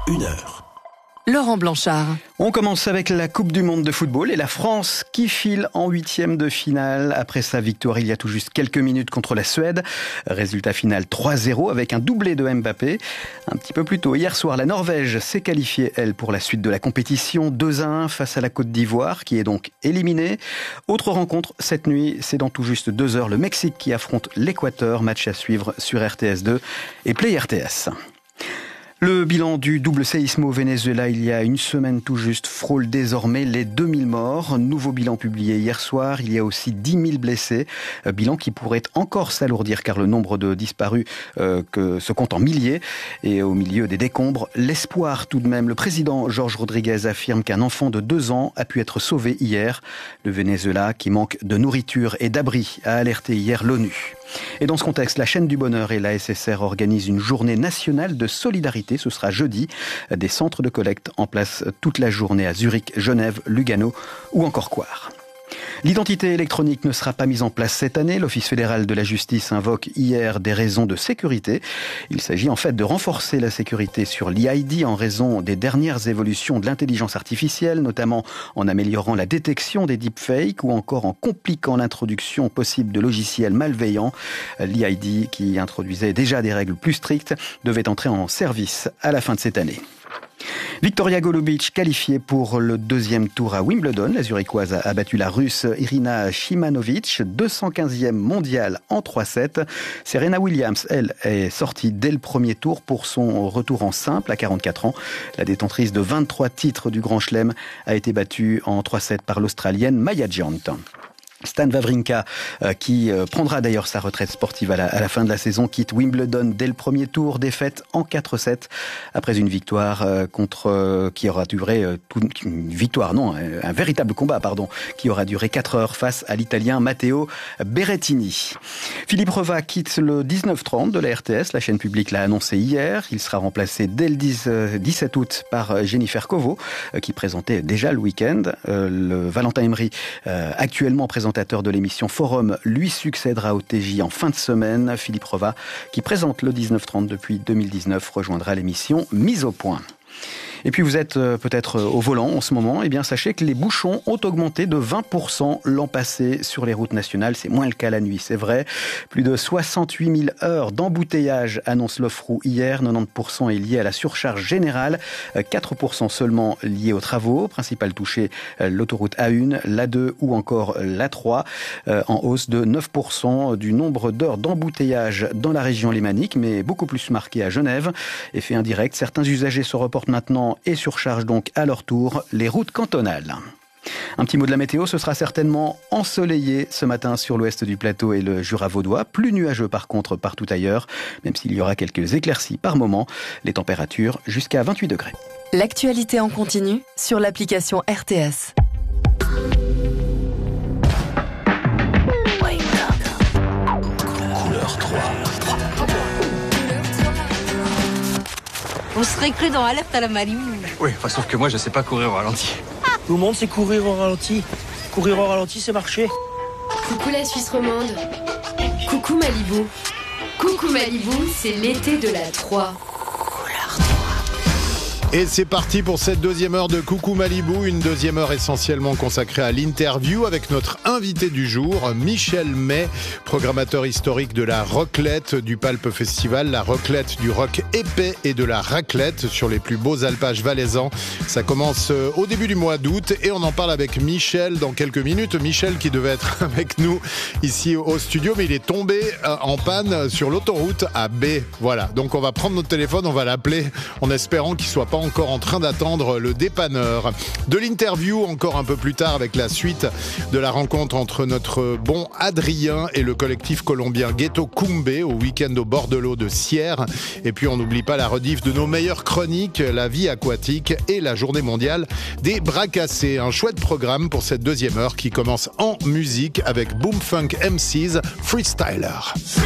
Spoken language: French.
1 heure. Laurent Blanchard. On commence avec la Coupe du Monde de football et la France qui file en 8e de finale après sa victoire il y a tout juste quelques minutes contre la Suède. Résultat final 3-0 avec un doublé de Mbappé. Un petit peu plus tôt, hier soir, la Norvège s'est qualifiée, elle, pour la suite de la compétition 2-1 face à la Côte d'Ivoire qui est donc éliminée. Autre rencontre cette nuit, c'est dans tout juste 2 heures le Mexique qui affronte l'Équateur. Match à suivre sur RTS2 et Play RTS. Le bilan du double séisme au Venezuela il y a une semaine tout juste frôle désormais les 2000 morts. Nouveau bilan publié hier soir, il y a aussi 10 000 blessés. Bilan qui pourrait encore s'alourdir car le nombre de disparus se compte en milliers. Et au milieu des décombres, l'espoir tout de même. Le président George Rodriguez affirme qu'un enfant de 2 ans a pu être sauvé hier. Le Venezuela qui manque de nourriture et d'abri a alerté hier l'ONU. Et dans ce contexte, la chaîne du bonheur et la SSR organisent une journée nationale de solidarité. Ce sera jeudi. Des centres de collecte en place toute la journée à Zurich, Genève, Lugano ou encore Coire. L'identité électronique ne sera pas mise en place cette année. L'Office fédéral de la justice invoque hier des raisons de sécurité. Il s'agit en fait de renforcer la sécurité sur l'e-ID en raison des dernières évolutions de l'intelligence artificielle, notamment en améliorant la détection des deepfakes ou encore en compliquant l'introduction possible de logiciels malveillants. L'e-ID, qui introduisait déjà des règles plus strictes, devait entrer en service à la fin de cette année. Victoria Golubic qualifiée pour le 2e tour à Wimbledon. La Zurichoise a battu la Russe Irina Shimanovic, 215e mondiale en 3-7. Serena Williams, elle, est sortie dès le premier tour pour son retour en simple à 44 ans. La détentrice de 23 titres du Grand Chelem a été battue en 3-7 par l'Australienne Maya Giant. Stan Wawrinka, qui prendra d'ailleurs sa retraite sportive à la fin de la saison, quitte Wimbledon dès le premier tour, défaite en 4-7 après une victoire qui aura duré un véritable combat, qui aura duré 4 heures face à l'Italien Matteo Berrettini. Philippe Reva quitte le 19-30 de la RTS, la chaîne publique l'a annoncé hier. Il sera remplacé dès le 17 août par Jennifer Covo, qui présentait déjà le week-end. Le Valentin Emery, actuellement présentateur de l'émission Forum, lui succédera au TJ en fin de semaine. Philippe Reva, qui présente le 19-30 depuis 2019, rejoindra l'émission Mise au point. Et puis vous êtes peut-être au volant en ce moment, eh bien sachez que les bouchons ont augmenté de 20% l'an passé sur les routes nationales. C'est moins le cas la nuit, c'est vrai. Plus de 68 000 heures d'embouteillage, annonce l'Ofroute hier. 90% est lié à la surcharge générale, 4% seulement lié aux travaux. Principal touché, l'autoroute A1, l'A2 ou encore l'A3, en hausse de 9% du nombre d'heures d'embouteillage dans la région lémanique, mais beaucoup plus marqué à Genève. Effet indirect, certains usagers se reportent maintenant et surchargent donc à leur tour les routes cantonales. Un petit mot de la météo, ce sera certainement ensoleillé ce matin sur l'ouest du plateau et le Jura vaudois. Plus nuageux par contre partout ailleurs, même s'il y aura quelques éclaircies par moment. Les températures jusqu'à 28 degrés. L'actualité en continu sur l'application RTS. Couleur 3. On serait cru dans Alerte à la Malibu. Oui, sauf que moi je sais pas courir au ralenti. Tout le monde sait courir au ralenti. Courir au ralenti, c'est marcher. Coucou la Suisse romande. Coucou Malibu. Coucou Malibu, c'est l'été de la 3. Et c'est parti pour cette 2e heure de Coucou Malibu, une 2e heure essentiellement consacrée à l'interview avec notre invité du jour, Michel May, programmateur historique de la Roclette du Palpe Festival, la Roclette du rock épais et de la raclette sur les plus beaux alpages valaisans. Ça commence au début du mois d'août et on en parle avec Michel dans quelques minutes. Michel qui devait être avec nous ici au studio, mais il est tombé en panne sur l'autoroute à B. Voilà, donc on va prendre notre téléphone, on va l'appeler en espérant qu'il soit pas encore en train d'attendre le dépanneur. De l'interview encore un peu plus tard avec la suite de la rencontre entre notre bon Adrien et le collectif colombien Ghetto Kumbe au week-end au bord de l'eau de Sierre. Et puis on n'oublie pas la rediff de nos meilleures chroniques, la vie aquatique et la journée mondiale des bras cassés. Un chouette programme pour cette 2e heure qui commence en musique avec Boomfunk MC's Freestyler.